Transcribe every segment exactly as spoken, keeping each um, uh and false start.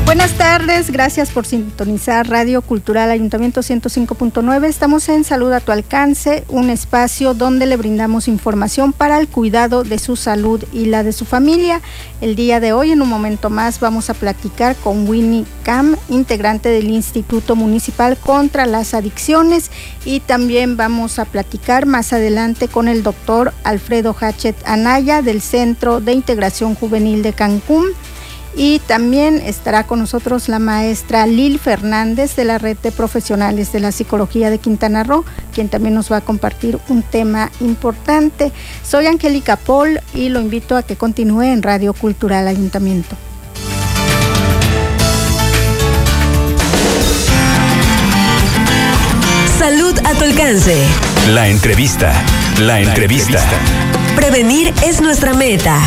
Buenas tardes, gracias por sintonizar Radio Cultural Ayuntamiento ciento cinco punto nueve. Estamos en Salud a tu alcance, un espacio donde le brindamos información para el cuidado de su salud y la de su familia. El día de hoy, en un momento más, vamos a platicar con Winnie Cam, integrante del Instituto Municipal contra las Adicciones, y también vamos a platicar más adelante con el doctor Alfredo Hachet Anaya del Centro de Integración Juvenil de Cancún. Y también estará con nosotros la maestra Lil Fernández de la Red de Profesionales de la Psicología de Quintana Roo, quien también nos va a compartir un tema importante. Soy Angélica Paul y lo invito a que continúe en Radio Cultural Ayuntamiento. Salud a tu alcance. La entrevista. La entrevista. Prevenir es nuestra meta.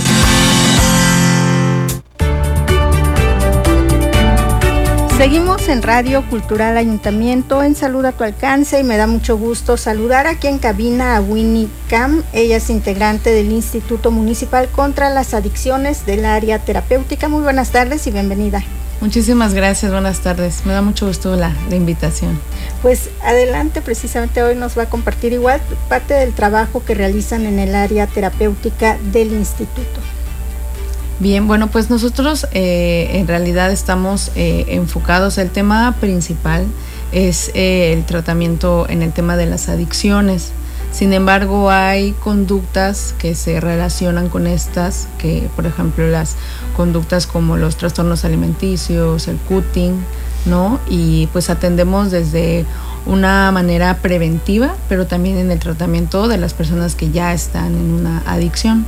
Seguimos en Radio Cultural Ayuntamiento, en Salud a tu alcance, y me da mucho gusto saludar aquí en cabina a Winnie Cam. Ella es integrante del Instituto Municipal contra las Adicciones del área terapéutica. Muy buenas tardes y bienvenida. Muchísimas gracias, buenas tardes. Me da mucho gusto la, la invitación. Pues adelante, precisamente hoy nos va a compartir igual parte del trabajo que realizan en el área terapéutica del instituto. Bien, bueno, pues nosotros eh, en realidad estamos eh, enfocados, el tema principal es eh, el tratamiento en el tema de las adicciones. Sin embargo, hay conductas que se relacionan con estas, que por ejemplo las conductas como los trastornos alimenticios, el cutting, ¿no? Y pues atendemos desde una manera preventiva, pero también en el tratamiento de las personas que ya están en una adicción.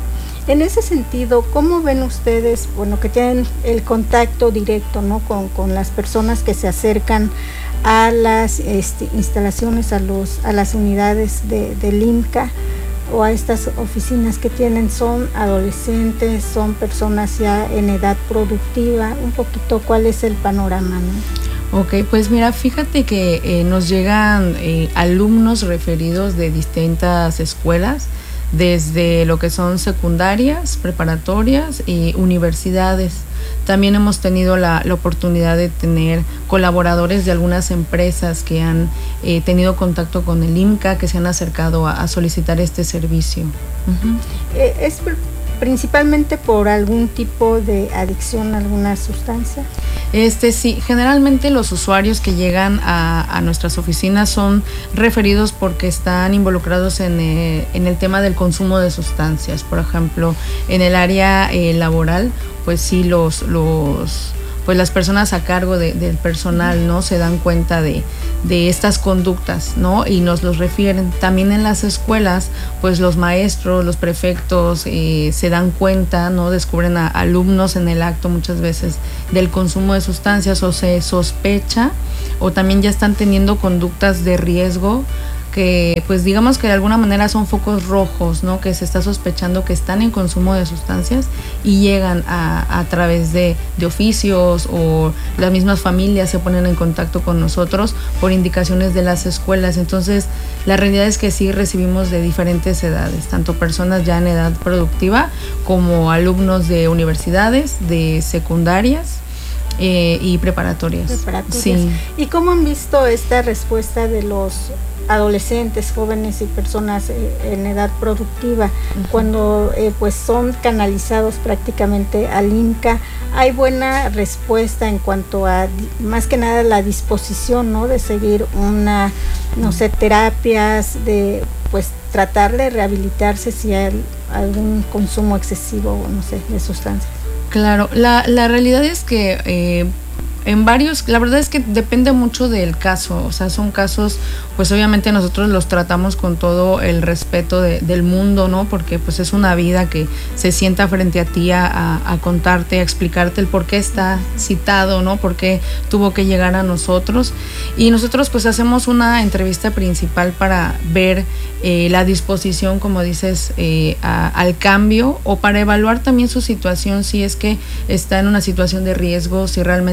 En ese sentido, ¿cómo ven ustedes, bueno, que tienen el contacto directo, ¿no?, con, con las personas que se acercan a las este, instalaciones, a los a las unidades de, del I M C A o a estas oficinas que tienen? ¿Son adolescentes, son personas ya en edad productiva? Un poquito, ¿cuál es el panorama, no? Ok, pues mira, fíjate que eh, nos llegan eh, alumnos referidos de distintas escuelas, desde lo que son secundarias, preparatorias y universidades. También hemos tenido la, la oportunidad de tener colaboradores de algunas empresas que han eh, tenido contacto con el I M C A, que se han acercado a, a solicitar este servicio. Uh-huh. Eh, ¿Es principalmente por algún tipo de adicción a alguna sustancia? Este sí, generalmente los usuarios que llegan a, a nuestras oficinas son referidos porque están involucrados en, eh, en el tema del consumo de sustancias. Por ejemplo, en el área eh, laboral, pues sí, los, los pues las personas a cargo de, del personal, ¿no?, se dan cuenta de, de estas conductas, ¿no?, y nos los refieren. También en las escuelas, pues los maestros, los prefectos eh, se dan cuenta, ¿no?, descubren a alumnos en el acto muchas veces del consumo de sustancias, o se sospecha, o también ya están teniendo conductas de riesgo, que pues digamos que de alguna manera son focos rojos, ¿no?, que se está sospechando que están en consumo de sustancias, y llegan a, a través de, de oficios, o las mismas familias se ponen en contacto con nosotros por indicaciones de las escuelas. Entonces la realidad es que sí recibimos de diferentes edades, tanto personas ya en edad productiva como alumnos de universidades, de secundarias eh, y preparatorias. preparatorias. Sí. ¿Y cómo han visto esta respuesta de los adolescentes, jóvenes y personas eh, en edad productiva, uh-huh, cuando eh, pues son canalizados prácticamente al I M C A? ¿Hay buena respuesta en cuanto a, más que nada, la disposición, ¿no?, de seguir una, no sé, terapias, de pues tratar de rehabilitarse si hay algún consumo excesivo, no sé, de sustancias? Claro, la, la realidad es que eh, en varios, la verdad es que depende mucho del caso, o sea, son casos, pues obviamente nosotros los tratamos con todo el respeto de, del mundo, ¿no? Porque pues es una vida que se sienta frente a ti a, a, a contarte, a explicarte el por qué está citado, ¿no? Por qué tuvo que llegar a nosotros, y nosotros pues hacemos una entrevista principal para ver eh, la disposición, como dices, eh, a, al cambio, o para evaluar también su situación, si es que está en una situación de riesgo, si realmente está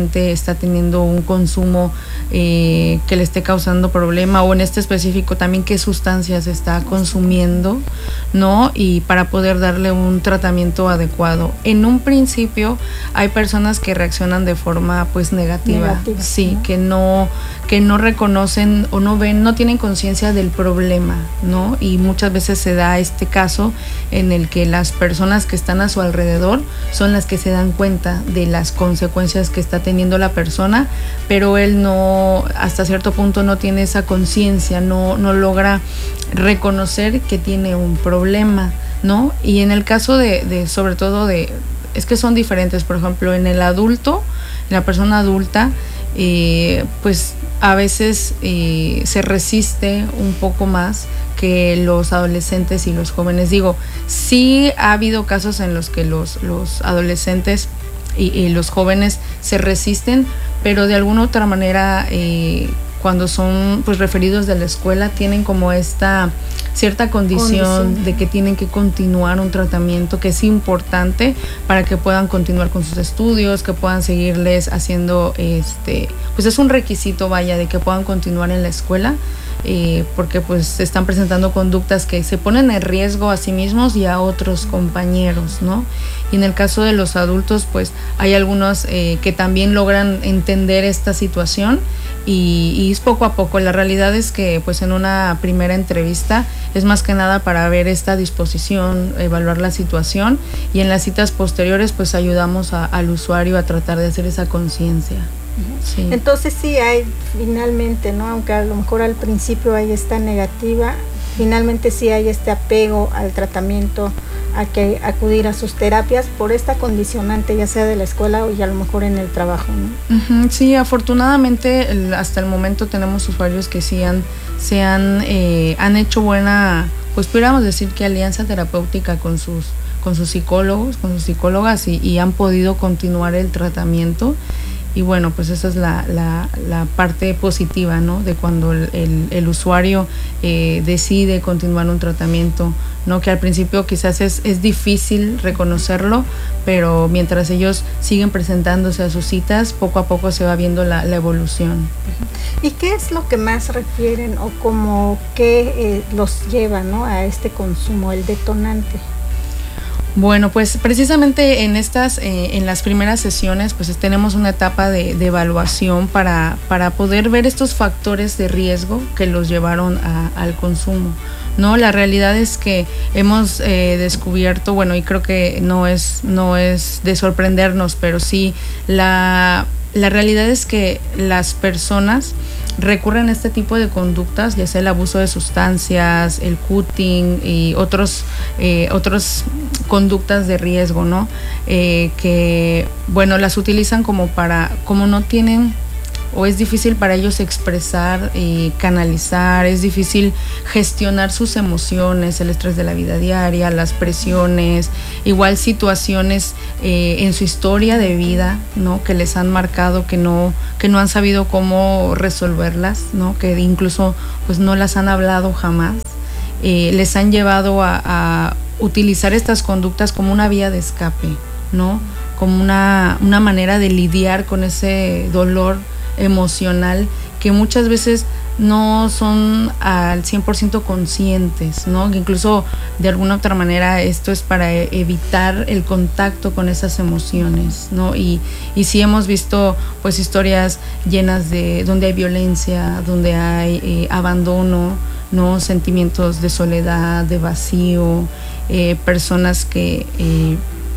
está teniendo un consumo eh, que le esté causando problema, o en este específico también qué sustancias está consumiendo, ¿no? Y para poder darle un tratamiento adecuado. En un principio hay personas que reaccionan de forma pues negativa, negativa sí, ¿no? que no que no reconocen o no ven, no tienen conciencia del problema, ¿no? Y muchas veces se da este caso en el que las personas que están a su alrededor son las que se dan cuenta de las consecuencias que está teniendo la persona, pero él no, hasta cierto punto no tiene esa conciencia, no, no logra reconocer que tiene un problema, ¿no? Y en el caso de, de sobre todo de, es que son diferentes, por ejemplo, en el adulto, en la persona adulta, eh, pues a veces eh, se resiste un poco más que los adolescentes y los jóvenes. Digo, sí ha habido casos en los que los, los adolescentes y, y los jóvenes se resisten, pero de alguna otra manera eh, cuando son pues referidos de la escuela tienen como esta cierta condición, condición de que tienen que continuar un tratamiento que es importante para que puedan continuar con sus estudios, que puedan seguirles haciendo, este, pues es un requisito, vaya, de que puedan continuar en la escuela, eh, porque pues se están presentando conductas que se ponen en riesgo a sí mismos y a otros compañeros, ¿no? Y en el caso de los adultos, pues hay algunos eh, que también logran entender esta situación y, y es poco a poco. La realidad es que pues en una primera entrevista es más que nada para ver esta disposición, evaluar la situación, y en las citas posteriores pues ayudamos a, al usuario a tratar de hacer esa conciencia. Sí. Entonces sí hay finalmente, ¿no? Aunque a lo mejor al principio hay esta negativa, finalmente sí hay este apego al tratamiento, a que acudir a sus terapias por esta condicionante, ya sea de la escuela o ya a lo mejor en el trabajo, ¿no? Uh-huh, sí, afortunadamente el, hasta el momento tenemos usuarios que sí han, se han, eh, han hecho buena, pues pudiéramos decir que alianza terapéutica con sus, con sus psicólogos, con sus psicólogas y, y han podido continuar el tratamiento. Y bueno, pues esa es la, la, la parte positiva, ¿no? De cuando el, el, el usuario eh, decide continuar un tratamiento, ¿no? Que al principio quizás es, es difícil reconocerlo, pero mientras ellos siguen presentándose a sus citas, poco a poco se va viendo la, la evolución. ¿Y qué es lo que más refieren o como qué eh, los lleva, ¿no? a este consumo, el detonante? Bueno, pues precisamente en estas, eh, en las primeras sesiones, pues tenemos una etapa de, de evaluación para, para poder ver estos factores de riesgo que los llevaron a, al consumo, ¿no? La realidad es que hemos eh, descubierto, bueno, y creo que no es, no es de sorprendernos, pero sí, la, la realidad es que las personas recurren a este tipo de conductas, ya sea el abuso de sustancias, el cutting y otros eh, otras conductas de riesgo, ¿no? Eh, que, bueno, las utilizan como para, como no tienen o es difícil para ellos expresar y canalizar, es difícil gestionar sus emociones, el estrés de la vida diaria, las presiones, igual situaciones eh, en su historia de vida, ¿no? Que les han marcado, que no, que no han sabido cómo resolverlas, ¿no? Que incluso pues no las han hablado jamás, eh, les han llevado a, a utilizar estas conductas como una vía de escape, ¿no? Como una, una manera de lidiar con ese dolor emocional que muchas veces no son al cien por ciento conscientes, ¿no? Que incluso de alguna otra manera esto es para evitar el contacto con esas emociones, ¿no? Y, y sí hemos visto pues historias llenas de donde hay violencia, donde hay eh, abandono, ¿no? Sentimientos de soledad, de vacío, eh, personas que eh,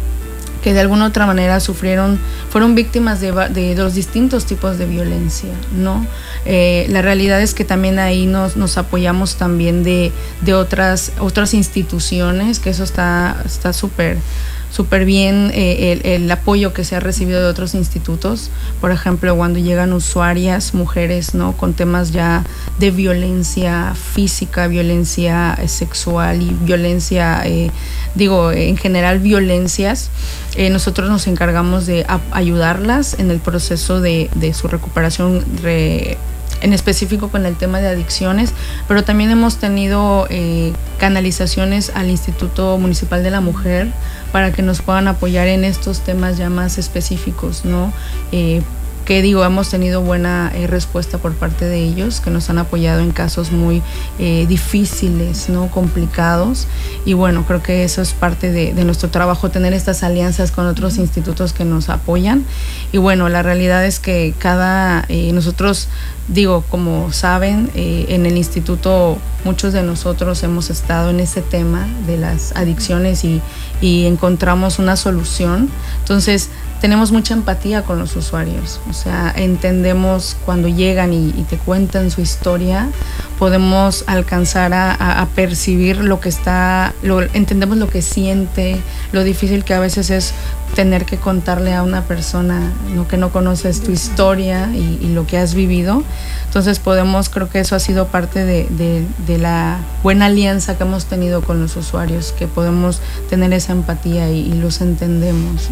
que de alguna otra manera sufrieron, fueron víctimas de, de los distintos tipos de violencia, ¿no? Eh, la realidad es que también ahí nos, nos apoyamos también de, de otras, otras instituciones, que eso está está súper súper bien, eh, el, el apoyo que se ha recibido de otros institutos. Por ejemplo, cuando llegan usuarias, mujeres, ¿no? Con temas ya de violencia física, violencia sexual y violencia, eh, digo, en general violencias, eh, nosotros nos encargamos de a, ayudarlas en el proceso de, de su recuperación, re, en específico con el tema de adicciones, pero también hemos tenido eh, canalizaciones al Instituto Municipal de la Mujer para que nos puedan apoyar en estos temas ya más específicos, ¿no? Eh, que digo, hemos tenido buena eh, respuesta por parte de ellos, que nos han apoyado en casos muy eh, difíciles, ¿no? Complicados. Y bueno, creo que eso es parte de, de nuestro trabajo, tener estas alianzas con otros institutos que nos apoyan. Y bueno, la realidad es que cada, eh, nosotros, digo, como saben, eh, en el instituto muchos de nosotros hemos estado en ese tema de las adicciones y, y encontramos una solución. Entonces, tenemos mucha empatía con los usuarios, o sea, entendemos cuando llegan y, y te cuentan su historia, podemos alcanzar a, a, a percibir lo que está, lo, entendemos lo que siente, lo difícil que a veces es tener que contarle a una persona, ¿no? Que no conoces tu historia y, y lo que has vivido. Entonces podemos, creo que eso ha sido parte de, de, de la buena alianza que hemos tenido con los usuarios, que podemos tener esa empatía y, y los entendemos.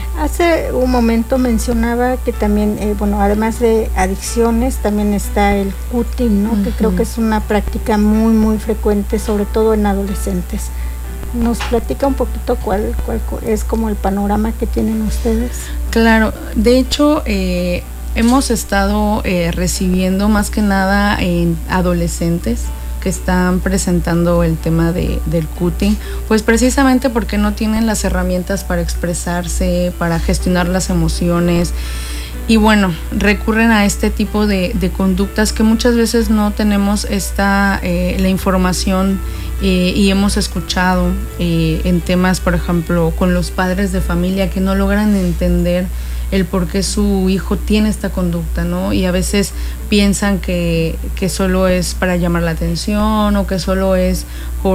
Hace un momento mencionaba que también, eh, bueno, además de adicciones, también está el cutting, ¿no? Uh-huh. Que creo que es una práctica muy, muy frecuente, sobre todo en adolescentes. ¿Nos platica un poquito cuál, cuál es como el panorama que tienen ustedes? Claro, de hecho, eh, hemos estado eh, recibiendo más que nada en adolescentes que están presentando el tema de, del cutting, pues precisamente porque no tienen las herramientas para expresarse, para gestionar las emociones. Y bueno, recurren a este tipo de, de conductas que muchas veces no tenemos esta, eh, la información eh, y hemos escuchado eh, en temas, por ejemplo, con los padres de familia que no logran entender el por qué su hijo tiene esta conducta, ¿no? Y a veces piensan que, que solo es para llamar la atención o que solo es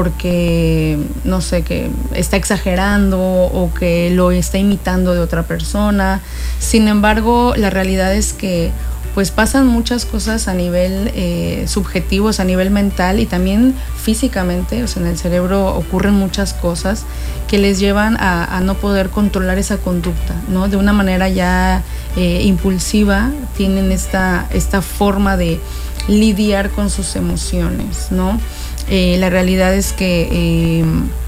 porque, no sé, que está exagerando o que lo está imitando de otra persona. Sin embargo, la realidad es que pues pasan muchas cosas a nivel eh, subjetivos, a nivel mental y también físicamente, o sea, en el cerebro ocurren muchas cosas que les llevan a, a no poder controlar esa conducta, ¿no? De una manera ya eh, impulsiva, tienen esta, esta forma de lidiar con sus emociones, ¿no? Eh, la realidad es que eh,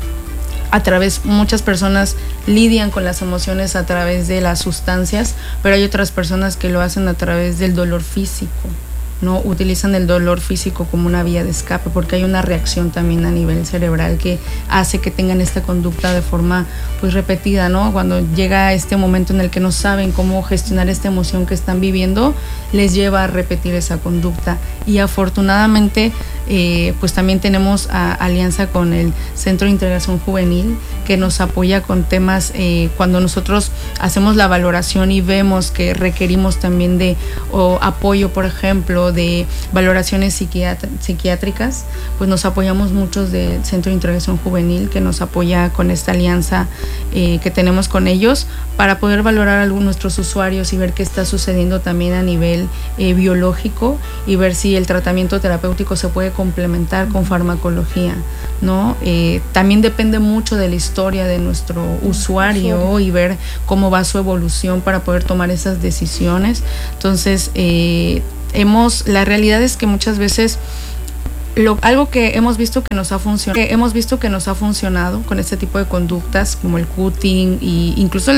a través, muchas personas lidian con las emociones a través de las sustancias, pero hay otras personas que lo hacen a través del dolor físico, ¿no? Utilizan el dolor físico como una vía de escape, porque hay una reacción también a nivel cerebral que hace que tengan esta conducta de forma pues repetida, ¿no? Cuando llega este momento en el que no saben cómo gestionar esta emoción que están viviendo, les lleva a repetir esa conducta. Y afortunadamente eh, pues también tenemos a, alianza con el Centro de Integración Juvenil, que nos apoya con temas eh, cuando nosotros hacemos la valoración y vemos que requerimos también de o apoyo, por ejemplo, de valoraciones psiquiatr- psiquiátricas, pues nos apoyamos muchos del Centro de Integración Juvenil, que nos apoya con esta alianza eh, que tenemos con ellos para poder valorar a algunos de nuestros usuarios y ver qué está sucediendo también a nivel eh, biológico y ver si el tratamiento terapéutico se puede complementar con farmacología, ¿no? Eh, también depende mucho de la historia de nuestro usuario y ver cómo va su evolución para poder tomar esas decisiones. Entonces, eh, hemos, la realidad es que muchas veces Lo, algo que hemos visto que nos ha funcionado, que hemos visto que nos ha funcionado con este tipo de conductas como el cutting e incluso el